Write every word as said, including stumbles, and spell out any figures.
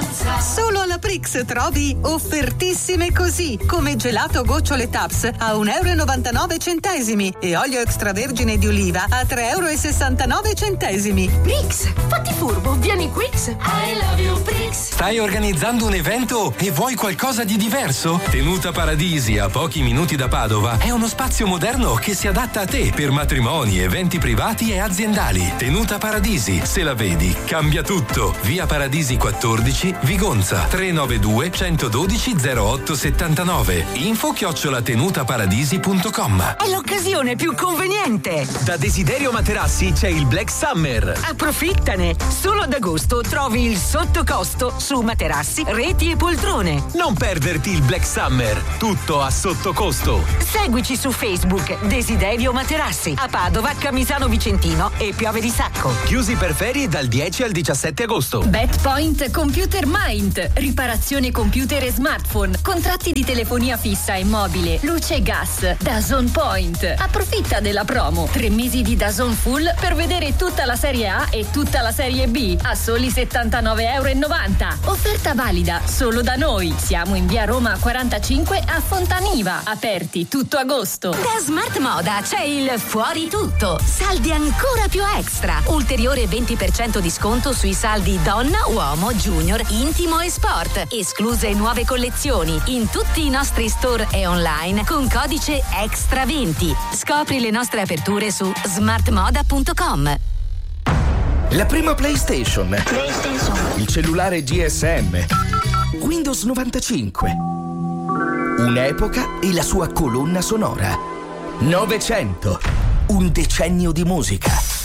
Solo alla Prix trovi offertissime così, come gelato gocciole Taps a un euro e novantanove centesimi e olio extravergine di oliva a tre euro e sessantanove centesimi. Prix, fatti furbo, vieni Quix. I love you Prix. Stai organizzando un evento e vuoi qualcosa di diverso? Tenuta Paradisi, a pochi minuti da Padova, è uno spazio moderno che si adatta a te per matrimoni, eventi privati e aziendali. Tenuta Paradisi, se la vedi, cambia tutto. Via Paradisi quattordici, Vigonza, tre nove due, uno uno due, zero otto sette nove. Info chiocciola tenutaparadisi punto com. È l'occasione più conveniente. Da Desiderio Materassi c'è il Black Summer. Approfittane. Solo ad agosto trovi il sottocosto su materassi, reti e poltrone. Non perderti il Black Summer. Tutto a sottocosto. Seguici su Facebook Desiderio Materassi. A Padova, Camisano Vicentino e Piove di Sacco. Chiusi per ferie dal dieci al diciassette agosto. BetPoint Computer Mind. Riparazione computer e smartphone. Contratti di telefonia fissa e mobile. Luce e gas. DAZN Point. Approfitta della promo. Tre mesi di DAZN Full per vedere tutta la serie A e tutta la serie B a soli settantanove e novanta euro. Offerta valida solo da noi. Siamo in via Roma quarantacinque a Fontaniva. Aperti tutto agosto. Da Smart Moda c'è il fuori tutto. Saldi ancora più extra. Ulteriore venti per cento di sconto sui saldi donna, uomo, junior, intimo e sport. Escluse nuove collezioni in tutti i nostri store e online con codice extra venti. Scopri le nostre aperture su smart moda punto com. La prima PlayStation. PlayStation. Il cellulare G S M. Windows novantacinque. Un'epoca e la sua colonna sonora. Novecento. Un decennio di musica.